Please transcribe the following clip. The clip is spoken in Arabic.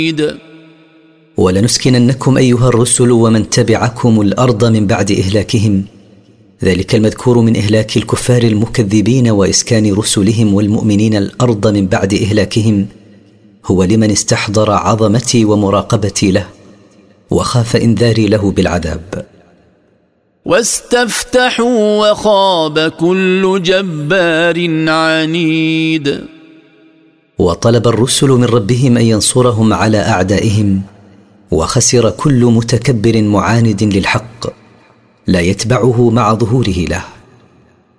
ولنسكننكم أيها الرسل ومن تبعكم الأرض من بعد إهلاكهم. ذلك المذكور من إهلاك الكفار المكذبين وإسكان رسلهم والمؤمنين الأرض من بعد إهلاكهم هو لمن استحضر عظمتي ومراقبتي له وخاف إنذاري له بالعذاب. واستفتحوا وخاب كل جبار عنيد. وطلب الرسل من ربهم أن ينصرهم على أعدائهم، وخسر كل متكبر معاند للحق لا يتبعه مع ظهوره له.